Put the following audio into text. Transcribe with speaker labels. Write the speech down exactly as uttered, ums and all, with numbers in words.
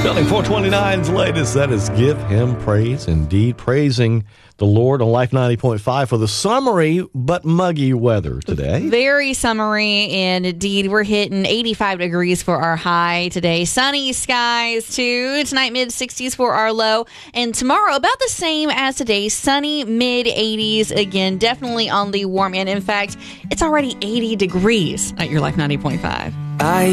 Speaker 1: Building four twenty-nine's latest, that is Give Him Praise. Indeed, praising the Lord on Life ninety point five for the summery but muggy weather today.
Speaker 2: Very summery, and indeed, we're hitting eighty-five degrees for our high today. Sunny skies, too. Tonight, mid-sixties for our low. And tomorrow, about the same as today, sunny, mid-eighties. Again, definitely on the warm end. In fact, it's already eighty degrees at your Life ninety point five.
Speaker 3: I